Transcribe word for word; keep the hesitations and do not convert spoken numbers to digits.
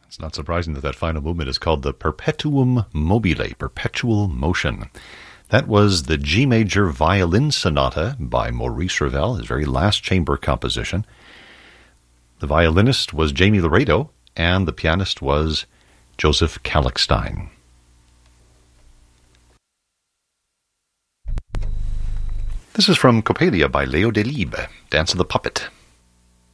It's not surprising that that final movement is called the Perpetuum Mobile, Perpetual Motion. That was the G Major Violin Sonata by Maurice Ravel, his very last chamber composition. The violinist was Jamie Laredo, and the pianist was Joseph Kalkstein. This is from Coppelia by Leo Delibes, Dance of the Puppet.